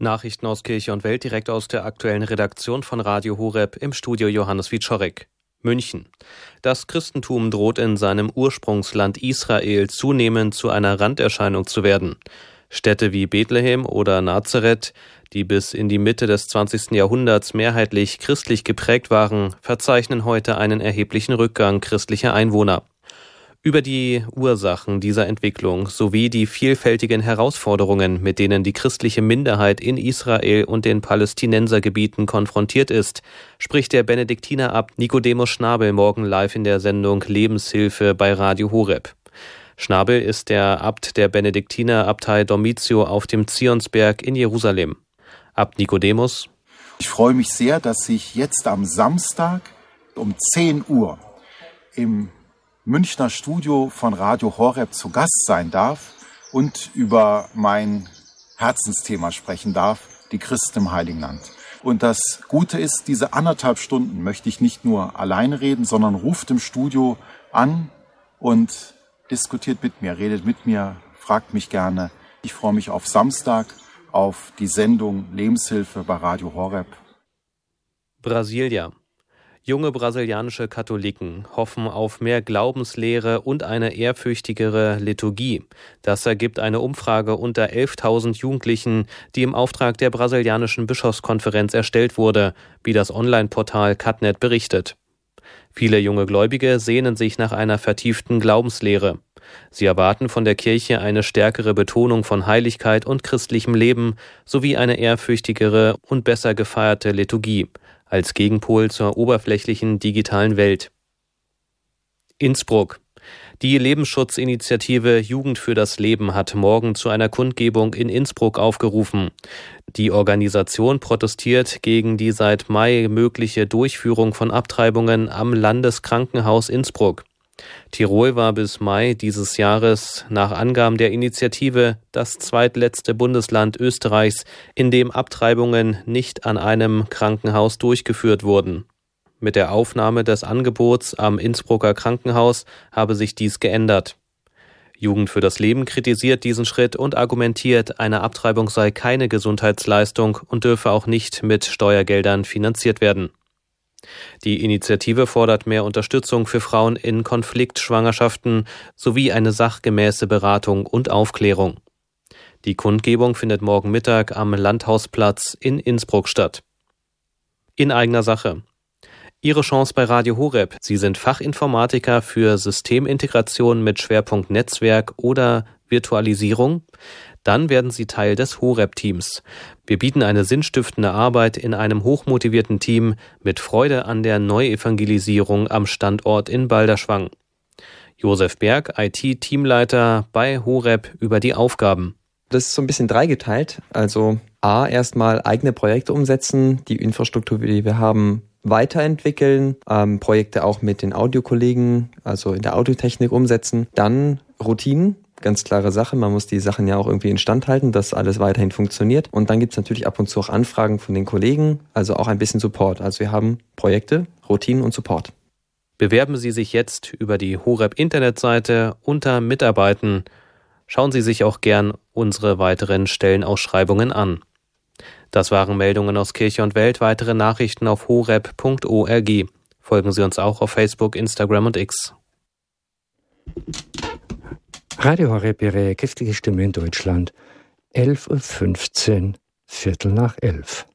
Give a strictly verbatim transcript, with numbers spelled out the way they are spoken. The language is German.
Nachrichten aus Kirche und Welt direkt aus der aktuellen Redaktion von Radio Horeb, im Studio Johannes Wieczorek. München. Das Christentum droht in seinem Ursprungsland Israel zunehmend zu einer Randerscheinung zu werden. Städte wie Bethlehem oder Nazareth, die bis in die Mitte des zwanzigsten Jahrhunderts mehrheitlich christlich geprägt waren, verzeichnen heute einen erheblichen Rückgang christlicher Einwohner. Über die Ursachen dieser Entwicklung sowie die vielfältigen Herausforderungen, mit denen die christliche Minderheit in Israel und den Palästinensergebieten konfrontiert ist, spricht der Benediktinerabt Nicodemus Schnabel morgen live in der Sendung Lebenshilfe bei Radio Horeb. Schnabel ist der Abt der Benediktinerabtei Dormitio auf dem Zionsberg in Jerusalem. Abt Nicodemus: Ich freue mich sehr, dass ich jetzt am Samstag um zehn Uhr im Münchner Studio von Radio Horeb zu Gast sein darf und über mein Herzensthema sprechen darf, die Christen im Heiligen Land. Und das Gute ist, diese anderthalb Stunden möchte ich nicht nur alleine reden, sondern ruft im Studio an und diskutiert mit mir, redet mit mir, fragt mich gerne. Ich freue mich auf Samstag, auf die Sendung Lebenshilfe bei Radio Horeb. Brasilia. Junge brasilianische Katholiken hoffen auf mehr Glaubenslehre und eine ehrfürchtigere Liturgie. Das ergibt eine Umfrage unter elftausend Jugendlichen, die im Auftrag der brasilianischen Bischofskonferenz erstellt wurde, wie das Online-Portal Catnet berichtet. Viele junge Gläubige sehnen sich nach einer vertieften Glaubenslehre. Sie erwarten von der Kirche eine stärkere Betonung von Heiligkeit und christlichem Leben sowie eine ehrfürchtigere und besser gefeierte Liturgie als Gegenpol zur oberflächlichen digitalen Welt. Innsbruck. Die Lebensschutzinitiative Jugend für das Leben hat morgen zu einer Kundgebung in Innsbruck aufgerufen. Die Organisation protestiert gegen die seit Mai mögliche Durchführung von Abtreibungen am Landeskrankenhaus Innsbruck. Tirol war bis Mai dieses Jahres nach Angaben der Initiative das zweitletzte Bundesland Österreichs, in dem Abtreibungen nicht an einem Krankenhaus durchgeführt wurden. Mit der Aufnahme des Angebots am Innsbrucker Krankenhaus habe sich dies geändert. Jugend für das Leben kritisiert diesen Schritt und argumentiert, eine Abtreibung sei keine Gesundheitsleistung und dürfe auch nicht mit Steuergeldern finanziert werden. Die Initiative fordert mehr Unterstützung für Frauen in Konfliktschwangerschaften sowie eine sachgemäße Beratung und Aufklärung. Die Kundgebung findet morgen Mittag am Landhausplatz in Innsbruck statt. In eigener Sache. Ihre Chance bei Radio Horeb. Sie sind Fachinformatiker für Systemintegration mit Schwerpunkt Netzwerk oder Virtualisierung. Dann werden Sie Teil des Horeb-Teams. Wir bieten eine sinnstiftende Arbeit in einem hochmotivierten Team mit Freude an der Neuevangelisierung am Standort in Balderschwang. Josef Berg, I T-Teamleiter bei Horeb, über die Aufgaben. Das ist so ein bisschen dreigeteilt. Also A, erstmal eigene Projekte umsetzen, die Infrastruktur, die wir haben, weiterentwickeln, ähm, Projekte auch mit den Audiokollegen, also in der Audiotechnik umsetzen. Dann Routinen. Ganz klare Sache, man muss die Sachen ja auch irgendwie instand halten, dass alles weiterhin funktioniert. Und dann gibt es natürlich ab und zu auch Anfragen von den Kollegen, also auch ein bisschen Support. Also wir haben Projekte, Routinen und Support. Bewerben Sie sich jetzt über die Horeb-Internetseite unter Mitarbeiten. Schauen Sie sich auch gern unsere weiteren Stellenausschreibungen an. Das waren Meldungen aus Kirche und Welt. Weitere Nachrichten auf horeb punkt org. Folgen Sie uns auch auf Facebook, Instagram und X. Radio Horeb, Ihre christliche Stimme in Deutschland. elf Uhr fünfzehn, Viertel nach elf.